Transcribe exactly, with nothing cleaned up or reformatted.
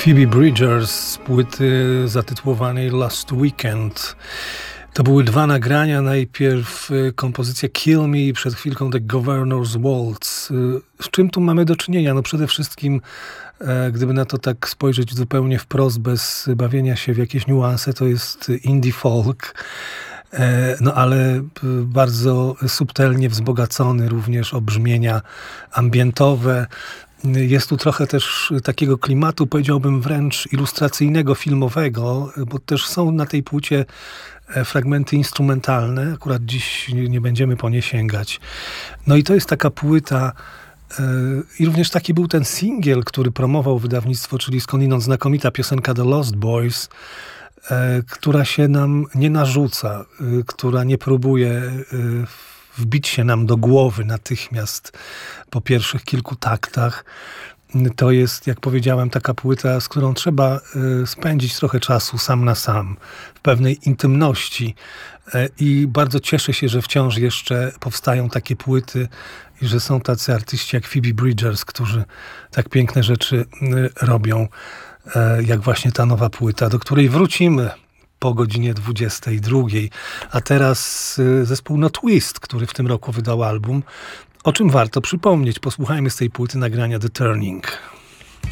Phoebe Bridgers z płyty zatytułowanej Last Weekend. To były dwa nagrania. Najpierw kompozycja Kill Me i przed chwilką The Governor's Waltz. Z czym tu mamy do czynienia? No przede wszystkim, gdyby na to tak spojrzeć zupełnie wprost, bez bawienia się w jakieś niuanse, to jest indie folk. No ale bardzo subtelnie wzbogacony również o brzmienia ambientowe. Jest tu trochę też takiego klimatu, powiedziałbym wręcz ilustracyjnego, filmowego, bo też są na tej płycie fragmenty instrumentalne. Akurat dziś nie będziemy po nie sięgać. No i to jest taka płyta, i również taki był ten singiel, który promował wydawnictwo, czyli skądinąd znakomita piosenka The Lost Boys, która się nam nie narzuca, która nie próbuje wbić się nam do głowy natychmiast po pierwszych kilku taktach. To jest, jak powiedziałem, taka płyta, z którą trzeba spędzić trochę czasu sam na sam, w pewnej intymności. I bardzo cieszę się, że wciąż jeszcze powstają takie płyty i że są tacy artyści jak Phoebe Bridgers, którzy tak piękne rzeczy robią, jak właśnie ta nowa płyta, do której wrócimy po godzinie dwudziestej drugiej. A teraz zespół No Twist, który w tym roku wydał album, o czym warto przypomnieć. Posłuchajmy z tej płyty nagrania The Turning.